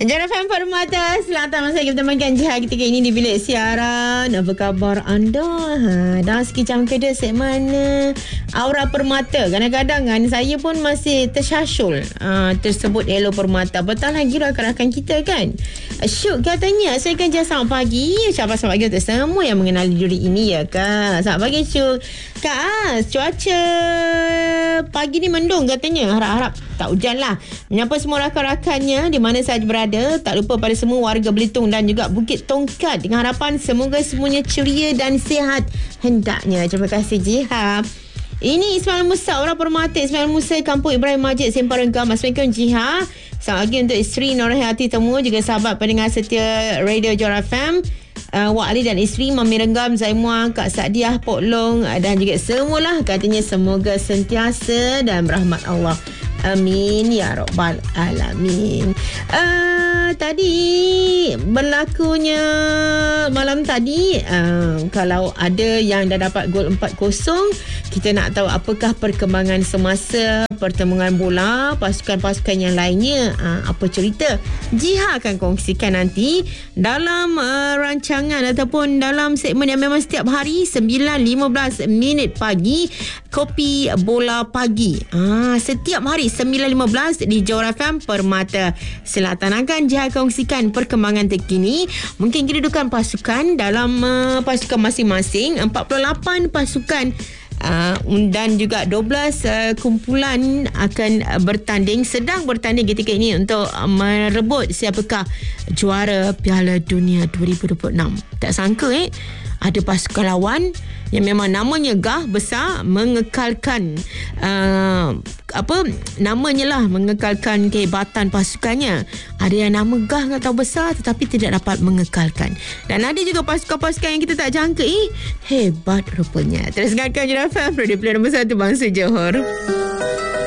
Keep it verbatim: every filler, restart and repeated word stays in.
Jara F M Permata, selamat masa kita temankan Jihad ketika ini di bilik siaran. Apa khabar anda? Ha, dah sikit jam kedua segmen uh, Aura Permata. Kadang-kadang kan saya pun masih tersyasyul uh, tersebut Hello Permata. Betul lagi rakan-rakan kita kan. Syuk katanya saya kan jam selamat pagi. Ucapan selamat pagi untuk semua yang mengenali diri ini ya kan. Selamat pagi Syuk. Kak As, cuaca pagi ni mendung katanya. Harap-harap tak hujan lah. Menyapa semua rakan-rakannya di mana sahaja berada. Tak lupa pada semua warga Belitung dan juga Bukit Tongkat. Dengan harapan semoga semuanya ceria dan sihat hendaknya. Terima kasih Jihad. Ini Ismail Musa, orang Permata. Ismail Musa, Kampung Ibrahim Majid, Semparan Gam. Assalamualaikum Jihad. Selamat pagi untuk isteri Nurhayati Temu, juga sahabat pendengar setia Radio Jara F M. Uh, Wak Ali dan isteri Mami Renggam, Zaimua, Kak Sadiah, Pok Long uh, dan juga semualah. Katanya semoga sentiasa dan berahmat Allah. Amin ya rabbal alamin. Uh, tadi berlakunya malam tadi uh, kalau ada yang dah dapat gol empat kosong, kita nak tahu apakah perkembangan semasa pertemuan bola pasukan-pasukan yang lainnya. Uh, apa cerita? Jihad akan kongsikan nanti dalam uh, rancangan ataupun dalam segmen yang memang setiap hari sembilan lima belas minit pagi, Kopi Bola Pagi. Ah, setiap hari sembilan lima belas di Jara F M Permata. Selatan akan Jihad kongsikan perkembangan terkini, mungkin kedudukan pasukan dalam uh, pasukan masing-masing, empat puluh lapan pasukan Uh, dan juga dua belas uh, kumpulan akan uh, bertanding, sedang bertanding ketika ini untuk uh, merebut siapakah juara Piala Dunia dua ribu dua puluh enam. Tak sangka eh ada pasukan lawan yang memang namanya gah besar, mengekalkan uh, apa namanya lah, mengekalkan kehebatan pasukannya. Ada yang nama gah tak tahu besar tetapi tidak dapat mengekalkan, dan ada juga pasukan-pasukan yang kita tak jangka eh hebat rupanya. Terus dengarkan Jara F M, radio player nombor satu bangsa Johor.